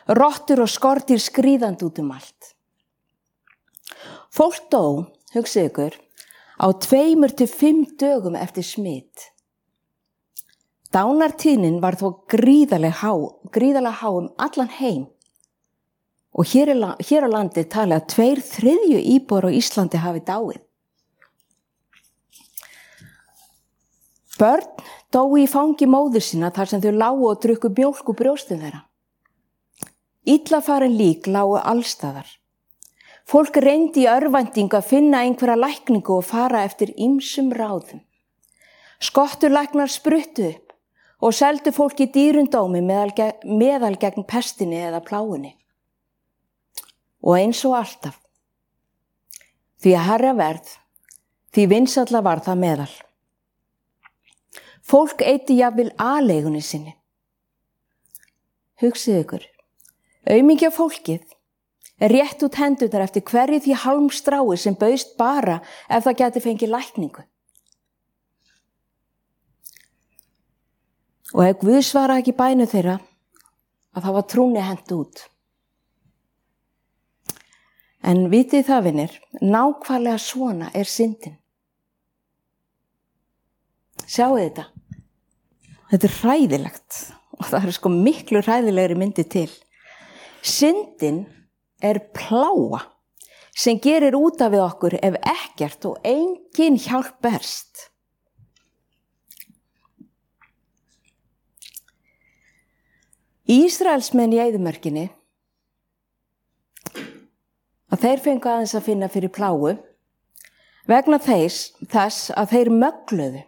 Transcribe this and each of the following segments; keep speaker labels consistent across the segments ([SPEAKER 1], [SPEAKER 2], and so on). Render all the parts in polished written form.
[SPEAKER 1] rottur og skordýr skríðandi út allt. Fólk dó, hugsið ykkur, á 2 til 5 dögum eftir smit. Dánartíðnin var þó gríðarlega há allan heim. Og hér á landi talið að 2/3 íbúar á Íslandi hafi dáið. Börn dóu í fangi móður sína þar sem þau lágu og drukku mjólk úr brjóstum þeirra. Illa farin lík lágu allstaðar. Fólk reyndi í örvæntingu að finna einhverja lækningu og fara eftir ýmsum ráðum. Skottulæknar spruttu upp og seldu fólki dýrundómi meðal gegn pestinni eða pláunni. Og eins og alltaf. Því að hærra verð, því vinsælla var það meðal. Fólk eyddi jafnvel aleigunni sinni. Hugsið ykkur, aumingja fólkið rétt út hendurnar eftir hverju því hálmstrái sem bauðst bara ef það gæti fengið lækningu. Og ef Guð svaraði ekki bænu þeirra, að það var trúnni hent út. En vitið það, vinir, nákvæmlega svona syndin. Sjáu þetta. Þetta hræðilegt og það sko miklu hræðilegri myndi til. Syndin plága sem gerir út af við okkur ef ekkert og engin hjálp berst. Ísraelsmenn í eyðimörkinni að þeir fengu aðeins að finna fyrir plágu vegna þess að þeir mögluðu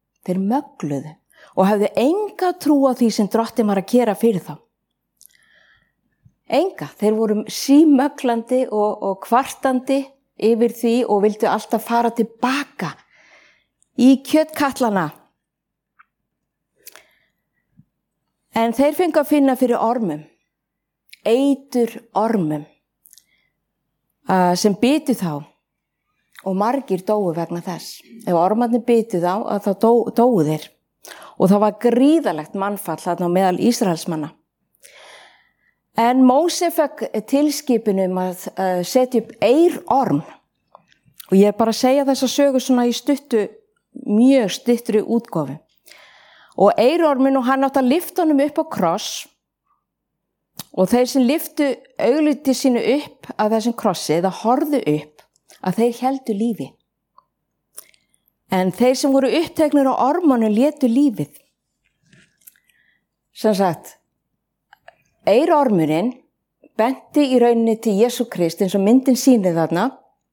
[SPEAKER 1] og hafði enga trú á því sem Drottinn var að gera fyrir þá. Enga, þeir voru símöglandi og kvartandi yfir því og vildu alltaf fara tilbaka í kjötkallana. En þeir fengu að finna fyrir ormum, eiturormum, sem bitu þá og margir dóu vegna þess. Ef ormarnir bitu þá, þá dóu þeir. Og það var gríðarlegt mannfall þarna á meðal Ísraelsmanna. En Móse fekk tilskipun að setja upp eirorm. Og ég bara að segja þessa sögu svona í mjög stuttri útgáfu. Og eirormin, og hann átti að lyfta honum upp á kross. Og þeir sem lyftu augliti sínu upp af þessum krossi, eða horfðu upp, að þeir héldu lífi. En þeir sem voru uppteknir á ormunum létu lífið. Sem sagt, eirormurinn benti í rauninni til Jesú Krist eins og myndin sýnir þarna.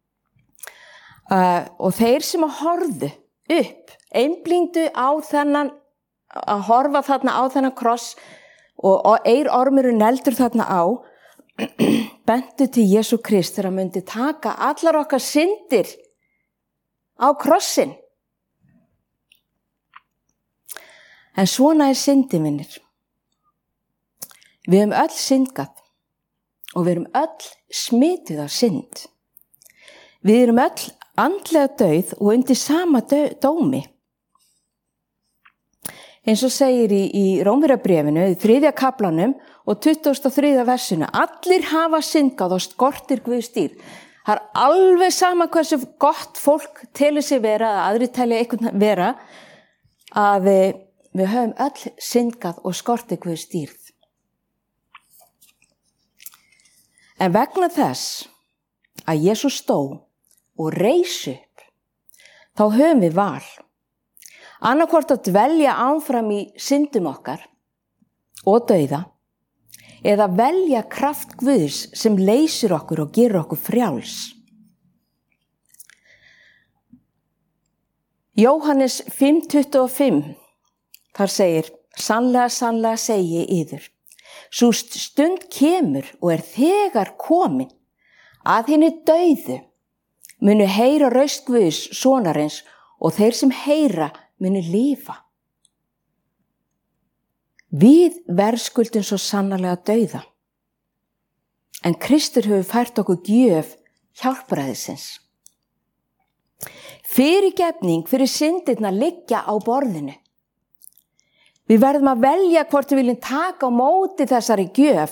[SPEAKER 1] Og þeir sem horfðu upp, einblíndu á að horfa þarna á þennan kross og eirormurinn neldur þarna á, bentu til Jesú Krist þegar hann myndi taka allar okkar syndir á krossin. En svona syndin, vinir. Við höfum öll syndgað og við erum öll smituð af synd. Við erum öll andlega dauð og undir sama dómi. Eins og segir í Rómverjabréfinu, í 3. kaflanum og 23. versinu, allir hafa syndgað og skortir Guðs dýrð. Það alveg sama hversu gott fólk telur sig vera, að aðri telja einhvern vera, að við höfum öll syndgað og skortir Guðs dýrð. En vegna þess að Jesús dó og reis upp, þá höfum við val. Annaðhvort að dvelja áfram í syndum okkar og dauða, eða velja kraft Guðs sem leysir okkur og gerir okkur frjáls. Jóhannes 5:25, þar segir, sannlega, sannlega segi yður. Sú stund kemur og þegar komin að hinni dauðu munu heyra raust Guðs sonarins og þeir sem heyra munu lifa. Við verðskuldum svo sannarlega dauða. En Kristur hefur fært okkur gjöf hjálpræðisins. Fyrirgefning fyrir syndirnar liggja á borðinu. Við verðum að velja hvort við viljum taka á móti þessari gjöf